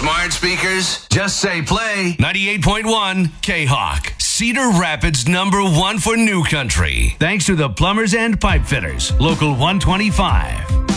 smart speakers? Just say play. 98.1 K-Hawk. Cedar Rapids #1 for new country. Thanks to the Plumbers and Pipe Fitters. Local 125.